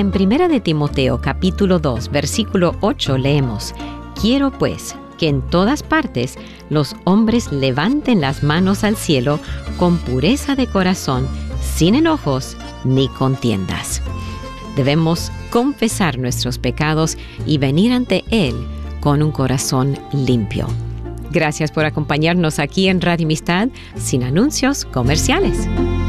En 1 de Timoteo, capítulo 2, versículo 8, leemos: Quiero pues que en todas partes los hombres levanten las manos al cielo con pureza de corazón, sin enojos ni contiendas. Debemos confesar nuestros pecados y venir ante Él con un corazón limpio. Gracias por acompañarnos aquí en Radio Amistad, sin anuncios comerciales.